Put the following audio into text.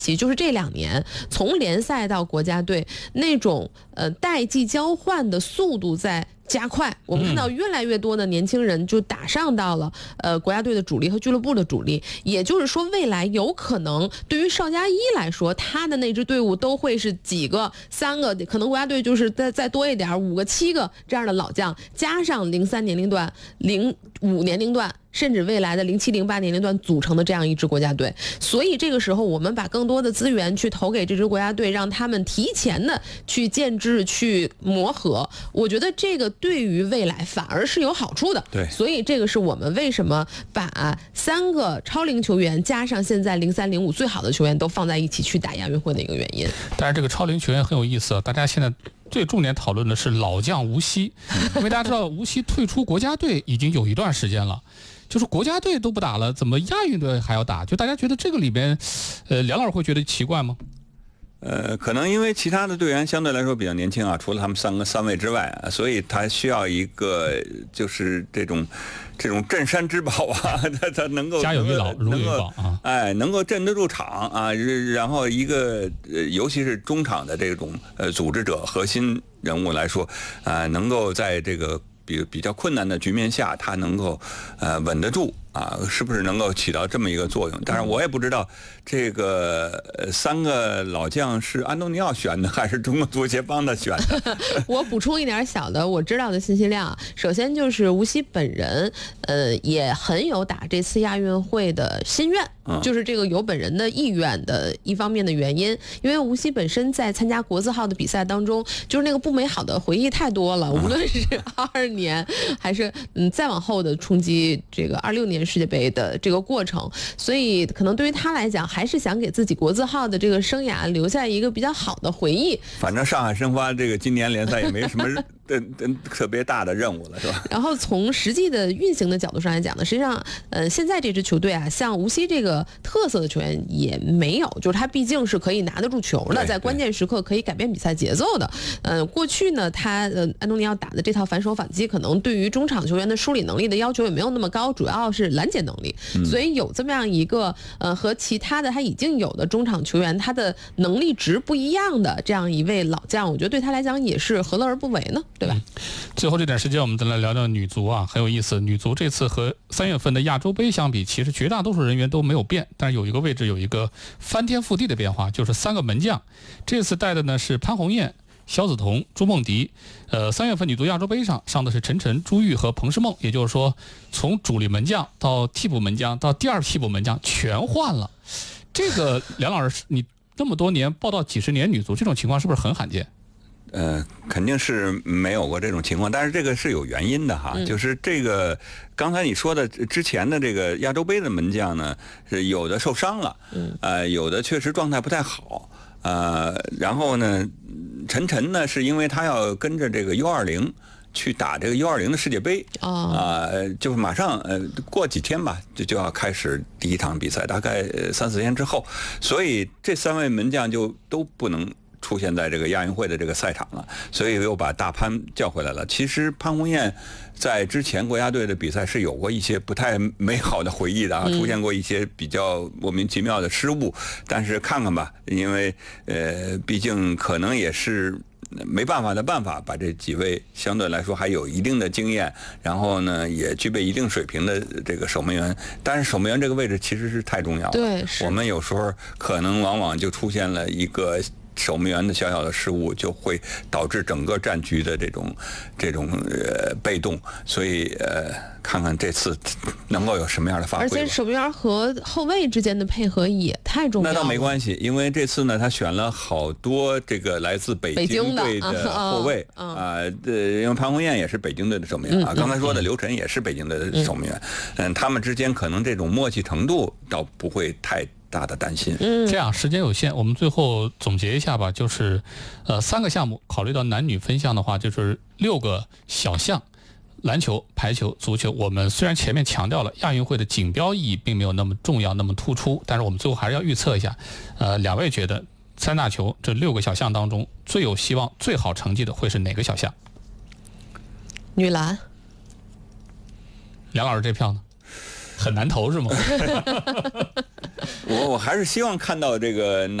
就是这2年从联赛到国家队那种代际交换的速度在加快，我们看到越来越多的年轻人就打上到了国家队的主力和俱乐部的主力，也就是说未来有可能对于邵佳一来说，他的那支队伍都会是几个3个，可能国家队就是再多一点5个7个这样的老将，加上03年龄段、05年龄段。甚至未来的07、08年龄段组成的这样一支国家队，所以这个时候我们把更多的资源去投给这支国家队，让他们提前的去建制、去磨合，我觉得这个对于未来反而是有好处的。 对， 所以这个是我们为什么把3个超龄球员加上现在03、05最好的球员都放在一起去打亚运会的一个原因。 但是这个超龄球员很有意思，大家现在最重点讨论的是老将吴曦，因为大家知道吴曦退出国家队已经有一段时间了。就是国家队都不打了，怎么亚运队还要打？就大家觉得这个里边，梁老师会觉得奇怪吗？ 可能因为其他的队员相对来说比较年轻啊，除了他们三位之外，所以他需要一个就是这种镇山之宝啊，他能够家有一老如有一宝啊， 能够镇得住场啊，然后一个尤其是中场的这种组织者、核心人物来说，能够在这个比较困难的局面下，他能够稳得住啊，是不是能够起到这么一个作用？当然我也不知道这个3个老将是安东尼奥选的还是中国足协帮他选的。 我补充一点小的我知道的信息量，首先就是吴曦本人也很有打这次亚运会的心愿，就是这个有本人的意愿的一方面的原因，因为吴曦本身在参加国字号的比赛当中，就是那个不美好的回忆太多了，无论是22年还是再往后的冲击这个26年世界杯的这个过程，所以可能对于他来讲，还是想给自己国字号的这个生涯留下一个比较好的回忆。 反正上海申花这个今年联赛也没什么特别大的任务了，是吧？ 然后从实际的运行的角度上来讲呢，实际上现在这支球队啊，像吴曦这个特色的球员也没有，就是他毕竟是可以拿得住球的，在关键时刻可以改变比赛节奏的。过去呢，他安东尼奥打的这套反手反击，可能对于中场球员的梳理能力的要求也没有那么高，主要是拦截能力。所以有这么样一个和其他的他已经有的中场球员他的能力值不一样的这样一位老将，我觉得对他来讲也是何乐而不为呢？对吧？ 最后这点时间我们再来聊聊女足啊，很有意思。女足这次和3月份的亚洲杯相比，其实绝大多数人员都没有变，但是有一个位置有一个翻天覆地的变化，就是3个门将。这次带的呢是潘虹艳、肖梓彤、朱梦迪。3月份女足亚洲杯上的是陈晨、朱玉和彭诗梦，也就是说从主力门将到替补门将到第2替补门将全换了。这个梁老师，你这么多年报道几十年女足，这种情况是不是很罕见？ 肯定是没有过这种情况，但是这个是有原因的哈，就是这个刚才你说的之前的这个亚洲杯的门将呢，是有的受伤了，有的确实状态不太好，然后呢，陈晨呢是因为他要跟着这个U20去打这个U20的世界杯就是马上过几天吧，就要开始第一场比赛，大概3-4天之后，所以这3位门将就都不能出现在这个亚运会的这个赛场了，所以又把大潘叫回来了。其实潘虹艳在之前国家队的比赛是有过一些不太美好的回忆的啊，出现过一些比较莫名其妙的失误，但是看看吧，因为毕竟可能也是没办法的办法，把这几位相对来说还有一定的经验，然后呢也具备一定水平的这个守门员，但是守门员这个位置其实是太重要了。 对， 我们有时候可能往往就出现了一个守门员的小小的失误，就会导致整个战局的这种被动，所以看看这次能够有什么样的发挥。 而且守门员和后卫之间的配合也太重要了。 那倒没关系，因为这次呢，他选了好多这个来自北京队的后卫因为潘虹艳也是北京队的守门员刚才说的刘晨也是北京队的守门员，他们之间可能这种默契程度倒不会太大的担心。 这样时间有限，我们最后总结一下吧，就是3个项目，考虑到男女分项的话，就是6个小项，篮球、排球、足球。我们虽然前面强调了亚运会的锦标意义并没有那么重要那么突出，但是我们最后还是要预测一下2位觉得3大球这6个小项当中最有希望最好成绩的会是哪个小项？ 女篮。 梁老师这票呢？ 很难投是吗？ 我还是希望看到这个